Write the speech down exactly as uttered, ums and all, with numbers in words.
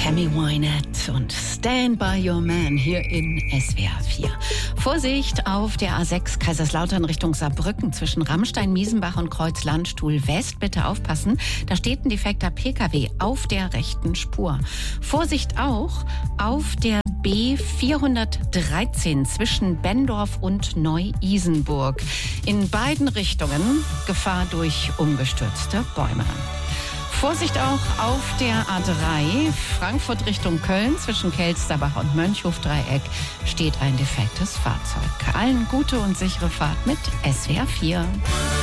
Tammy Wynette und Stand by Your Man hier in S W R vier. Vorsicht auf der A sechs Kaiserslautern Richtung Saarbrücken zwischen Rammstein, Miesenbach und Kreuz-Landstuhl West. Bitte aufpassen, da steht ein defekter Pkw auf der rechten Spur. Vorsicht auch auf der B vierhundertdreizehn zwischen Benndorf und Neu-Isenburg. In beiden Richtungen Gefahr durch umgestürzte Bäume. Vorsicht auch auf der A drei, Frankfurt Richtung Köln, zwischen Kelsterbach und Mönchhof-Dreieck steht ein defektes Fahrzeug. Allen gute und sichere Fahrt mit S W R vier.